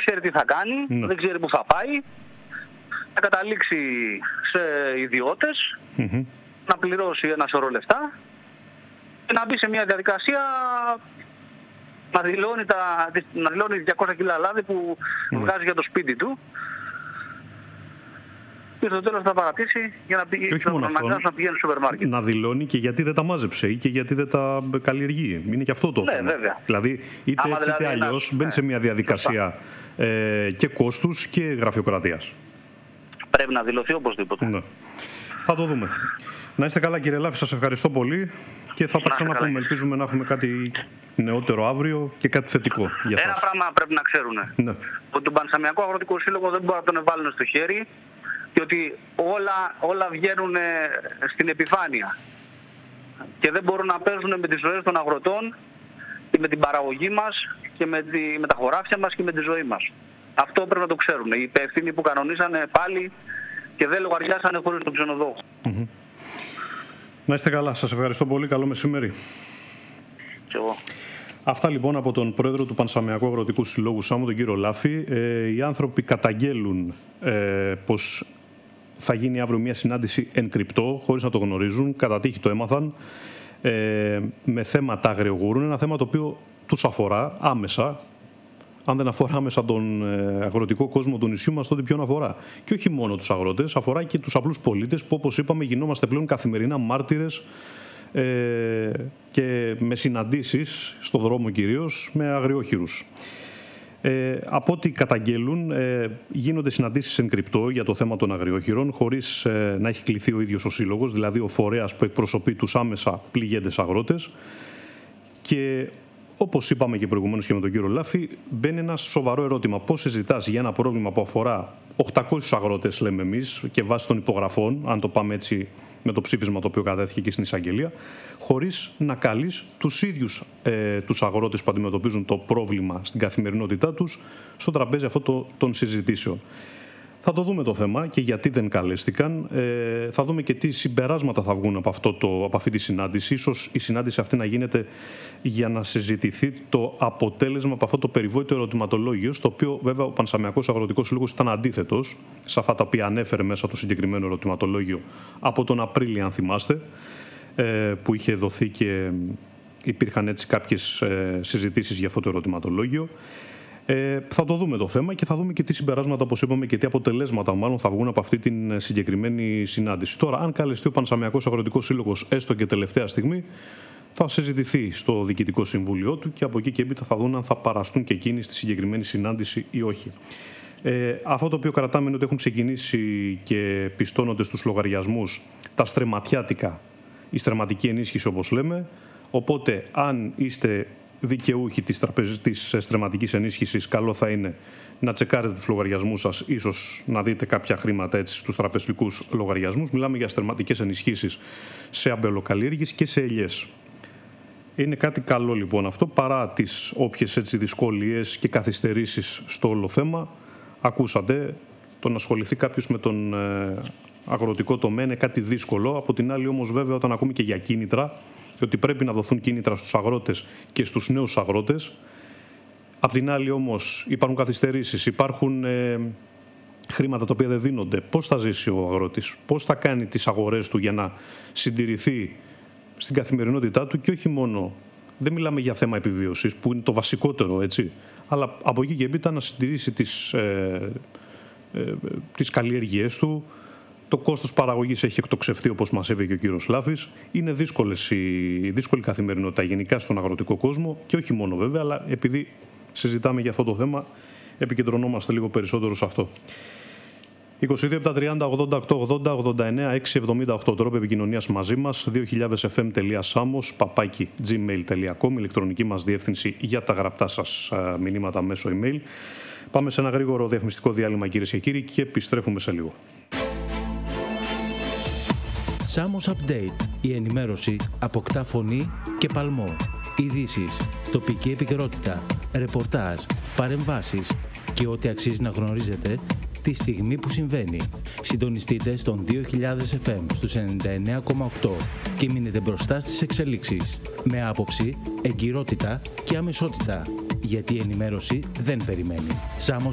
ξέρει τι θα κάνει, δεν ξέρει που θα πάει, να καταλήξει σε ιδιώτες, να πληρώσει ένα σωρό λεφτά και να μπει σε μια διαδικασία να δηλώνει 200 κιλά λάδι που βγάζει για το σπίτι του και στο τέλος θα παρατήσει για να πηγαίνει στο σούπερ μάρκετ. Να δηλώνει και γιατί δεν τα μάζεψε ή και γιατί δεν τα καλλιεργεί. Είναι και αυτό το θέμα. Βέβαια. Δηλαδή είτε έτσι είτε αλλιώς μπαίνει σε μια διαδικασία και κόστους και γραφειοκρατίας. Πρέπει να δηλωθεί οπωσδήποτε. Ναι. Θα το δούμε. Να είστε καλά κύριε Λάφη, σας ευχαριστώ πολύ και θα τα ξαναπούμε. Ελπίζουμε να έχουμε κάτι νεότερο αύριο και κάτι θετικό για σας. Ένα πράγμα πρέπει να ξέρουν. Ναι. Ότι τον Πανσαμιακό Αγροτικό Σύλλογο δεν μπορεί να τον βάλουν στο χέρι και ότι όλα βγαίνουν στην επιφάνεια και δεν μπορούν να παίζουν με τις ζωές των αγροτών και με την παραγωγή μας και με τα χωράφια μας και με τη ζωή μας. Αυτό πρέπει να το ξέρουν. Οι υπεύθυνοι που κανονίσανε πάλι και δεν λογαριάσανε χωρίς τον ξενοδόχο. Να είστε καλά. Σας ευχαριστώ πολύ. Καλό μεσημέρι. Και εγώ. Αυτά λοιπόν από τον πρόεδρο του Πανσαμιακού Αγροτικού Συλλόγου Σάμου, τον κύριο Λάφη. Οι άνθρωποι καταγγέλουν πως θα γίνει αύριο μια συνάντηση εν κρυπτό, χωρίς να το γνωρίζουν. Κατά τύχη το έμαθαν με θέματα αγριογούρου. Είναι ένα θέμα το οποίο τους αφορά άμεσα. Αν δεν αφορά άμεσα τον αγροτικό κόσμο του νησιού μας, τότε ποιον αφορά? Και όχι μόνο τους αγρότες, αφορά και τους απλούς πολίτες που, όπως είπαμε, γινόμαστε πλέον καθημερινά μάρτυρες και με συναντήσεις στον δρόμο κυρίως με αγριόχειρους. Από ό,τι καταγγέλουν, γίνονται συναντήσεις εν κρυπτό για το θέμα των αγριόχειρων, χωρίς να έχει κληθεί ο ίδιος ο σύλλογος, δηλαδή ο φορέας που εκπροσωπεί τους άμεσα πληγέντες αγρότες. Και όπως είπαμε και προηγουμένως και με τον κύριο Λάφη, μπαίνει ένα σοβαρό ερώτημα. Πώς συζητάς για ένα πρόβλημα που αφορά 800 αγρότες, λέμε εμείς, και βάσει των υπογραφών, αν το πάμε έτσι με το ψήφισμα το οποίο κατέθηκε και στην εισαγγελία, χωρίς να καλείς τους ίδιους τους αγρότες που αντιμετωπίζουν το πρόβλημα στην καθημερινότητά τους στο τραπέζι αυτό των συζητήσεων. Θα το δούμε το θέμα και γιατί δεν καλέστηκαν. Θα δούμε και τι συμπεράσματα θα βγουν από αυτή τη συνάντηση. Ίσως η συνάντηση αυτή να γίνεται για να συζητηθεί το αποτέλεσμα από αυτό το περιβόητο ερωτηματολόγιο, στο οποίο βέβαια ο Πανσαμιακός Αγροτικός Σύλλογος ήταν αντίθετος σε αυτά τα οποία ανέφερε μέσα το συγκεκριμένο ερωτηματολόγιο από τον Απρίλιο, αν θυμάστε, που είχε δοθεί και υπήρχαν έτσι κάποιες συζητήσεις για αυτό το ερωτηματολόγιο. Θα το δούμε το θέμα και θα δούμε και τι συμπεράσματα, όπως είπαμε, και τι αποτελέσματα μάλλον θα βγουν από αυτή την συγκεκριμένη συνάντηση. Τώρα, αν καλεστεί ο Πανσαμιακός Αγροτικός Σύλλογος έστω και τελευταία στιγμή, θα συζητηθεί στο Διοικητικό Συμβούλιο του και από εκεί και έπειτα θα δουν αν θα παραστούν και εκείνοι στη συγκεκριμένη συνάντηση ή όχι. Αυτό το οποίο κρατάμε είναι ότι έχουν ξεκινήσει και πιστώνονται στους λογαριασμούς τα στρεματιάτικα, η στρεματική ενίσχυση όπως λέμε. Οπότε, αν είστε δικαιούχοι της στρεματικής ενίσχυσης, καλό θα είναι να τσεκάρετε τους λογαριασμούς σας, ίσως να δείτε κάποια χρήματα έτσι στους τραπεζικούς λογαριασμούς. Μιλάμε για στρεματικές ενισχύσεις σε αμπελοκαλλιέργειες και σε ελιές. Είναι κάτι καλό λοιπόν αυτό, παρά τις όποιες έτσι δυσκολίες και καθυστερήσεις στο όλο θέμα. Ακούσατε, το να ασχοληθεί κάποιος με τον αγροτικό τομέα είναι κάτι δύσκολο. Από την άλλη όμως βέβαια, όταν ακούμε και για κίνητρα και ότι πρέπει να δοθούν κίνητρα στους αγρότες και στους νέους αγρότες, απ' την άλλη όμως υπάρχουν καθυστερήσεις, υπάρχουν χρήματα τα οποία δεν δίνονται. Πώς θα ζήσει ο αγρότης, πώς θα κάνει τις αγορές του για να συντηρηθεί στην καθημερινότητά του και όχι μόνο, δεν μιλάμε για θέμα επιβίωσης που είναι το βασικότερο, έτσι, αλλά από εκεί και έπειτα να συντηρήσει τις καλλιέργειές του. Το κόστος παραγωγής έχει εκτοξευθεί, όπως μας είπε και ο κύριος Λάφης. Είναι δύσκολη καθημερινότητα γενικά στον αγροτικό κόσμο και όχι μόνο βέβαια, αλλά επειδή συζητάμε για αυτό το θέμα, επικεντρωνόμαστε λίγο περισσότερο σε αυτό. 22-70-30-88-80-89-678 τρόπο επικοινωνίας μαζί μας, 2000fm.samos@gmail.com, ηλεκτρονική μας διεύθυνση για τα γραπτά σας μηνύματα μέσω email. Πάμε σε ένα γρήγορο διαφημιστικό διάλειμμα, κυρίες και κύριοι, και επιστρέφουμε σε λίγο. Samos Update. Η ενημέρωση αποκτά φωνή και παλμό. Ειδήσεις, τοπική επικαιρότητα, ρεπορτάζ, παρεμβάσεις και ό,τι αξίζει να γνωρίζετε τη στιγμή που συμβαίνει. Συντονιστείτε στον 2000 FM στους 99,8 και μείνετε μπροστά στις εξελίξεις. Με άποψη, εγκυρότητα και αμεσότητα. Γιατί η ενημέρωση δεν περιμένει. Samos